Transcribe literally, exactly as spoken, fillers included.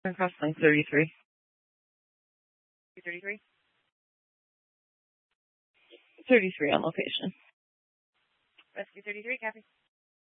Across line thirty-three. thirty-three? thirty-three on location. Rescue thirty-three, copy.